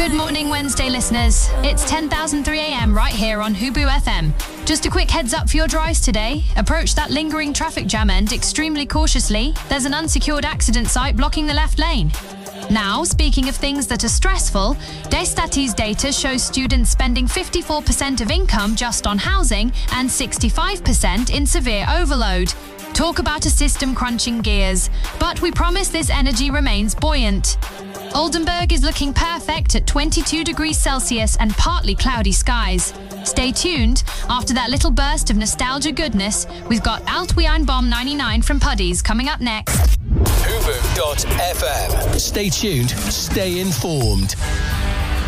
Good morning, Wednesday listeners. It's 10,003 AM right here on Hubu FM. Just a quick heads up for your drives today. Approach that lingering traffic jam end extremely cautiously. There's an unsecured accident site blocking the left lane. Now, speaking of things that are stressful, Destati's data shows students spending 54% of income just on housing and 65% in severe overload. Talk about a system crunching gears. But we promise this energy remains buoyant. Oldenburg is looking perfect at 22 degrees Celsius and partly cloudy skies. Stay tuned. After that little burst of nostalgia goodness, we've got Alt Wein Bomb 99 from Puddies coming up next. Hubu.fm. Stay tuned, stay informed.